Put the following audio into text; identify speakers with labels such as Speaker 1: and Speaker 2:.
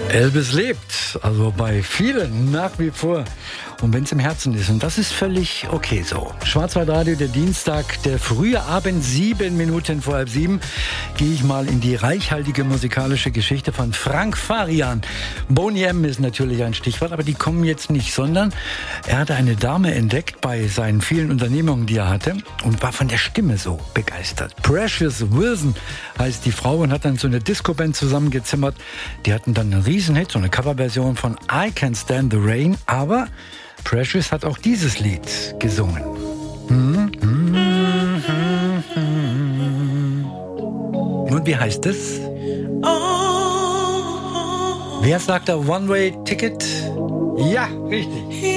Speaker 1: Elvis lebt, also bei vielen nach wie vor. Und wenn es im Herzen ist. Und das ist völlig okay so. Schwarzwaldradio, der Dienstag, der frühe Abend, 7 Minuten vor 6:30, gehe ich mal in die reichhaltige musikalische Geschichte von Frank Farian. Boney M ist natürlich ein Stichwort, aber die kommen jetzt nicht, sondern er hatte eine Dame entdeckt bei seinen vielen Unternehmungen, die er hatte, und war von der Stimme so begeistert. Precious Wilson heißt die Frau und hat dann so eine Disco-Band zusammengezimmert. Die hatten dann einen Riesenhit, so eine Coverversion von I Can't Stand the Rain, aber Precious hat auch dieses Lied gesungen. Und wie heißt es? Wer sagt da One-Way-Ticket? Ja, richtig.